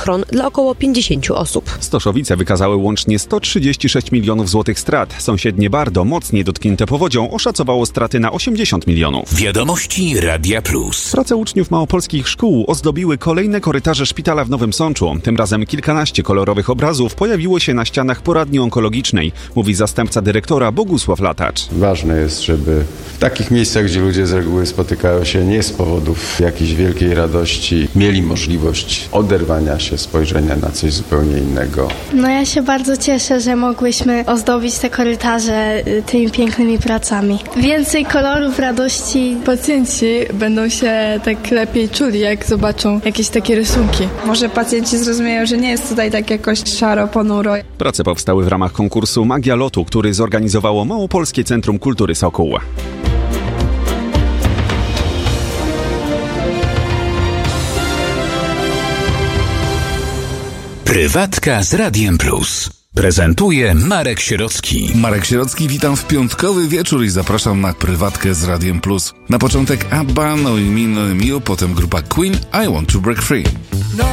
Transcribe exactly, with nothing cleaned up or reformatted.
schron dla około pięćdziesięciu osób. Stoszowice wykazały łącznie sto trzydzieści sześć milionów złotych strat. Sąsiednie Bardo, mocniej dotknięte powodzią, oszacowało straty na osiemdziesiąt milionów. Wiadomości Radia Plus. Prace uczniów małopolskich szkół ozdobiły kolejne korytarze szpitala w Nowym Sączu. Tym razem kilkanaście kolorowych obrazów pojawiło się na ścianach poradni onkologicznej, mówi zastępca dyrektora Bogusław Latacz. Ważne jest, żeby w takich miejscach, gdzie ludzie z reguły spotykają się nie z powodów jakiejś wielkiej radości, mieli możliwość oderwania się, spojrzenia na coś zupełnie innego. No ja się bardzo cieszę, że mogłyśmy ozdobić te korytarze tymi pięknymi pracami. Więcej kolorów, radości. Pacjenci będą się tak lepiej czuli, jak zobaczą jakieś takie rysunki. Może pacjenci zrozumieją, że nie jest tutaj tak jakoś szaro, ponuro. Prace powstały w ramach konkursu Magia Lotu, który zorganizowało Małopolskie Centrum Kultury Sokół. Prywatka z Radiem Plus. Prezentuje Marek Sierocki. Marek Sierocki, witam w piątkowy wieczór i zapraszam na Prywatkę z Radiem Plus. Na początek Abba, No i Me, No i Miu, potem grupa Queen, I Want to Break Free.